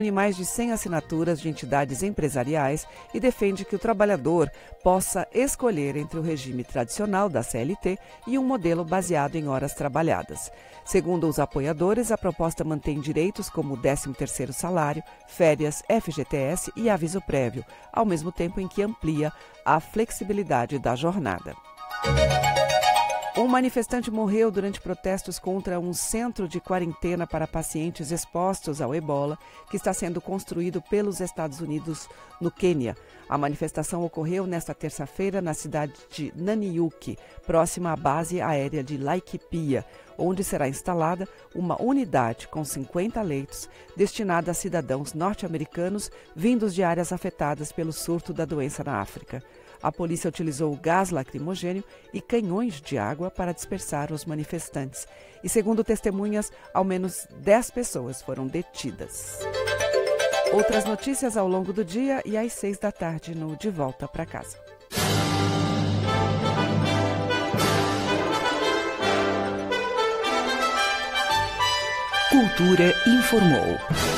mais de 100 assinaturas de entidades empresariais e defende que o trabalhador possa escolher entre o regime tradicional da CLT e um modelo baseado em horas trabalhadas. Segundo os apoiadores, a proposta mantém direitos como o 13º salário, férias, FGTS e aviso prévio, ao mesmo tempo em que amplia a flexibilidade da jornada. Um manifestante morreu durante protestos contra um centro de quarentena para pacientes expostos ao ebola que está sendo construído pelos Estados Unidos no Quênia. A manifestação ocorreu nesta terça-feira na cidade de Nanyuki, próxima à base aérea de Laikipia, onde será instalada uma unidade com 50 leitos destinada a cidadãos norte-americanos vindos de áreas afetadas pelo surto da doença na África. A polícia utilizou gás lacrimogênio e canhões de água para dispersar os manifestantes. E, segundo testemunhas, ao menos 10 pessoas foram detidas. Outras notícias ao longo do dia e às 6 da tarde no De Volta para Casa. Cultura informou.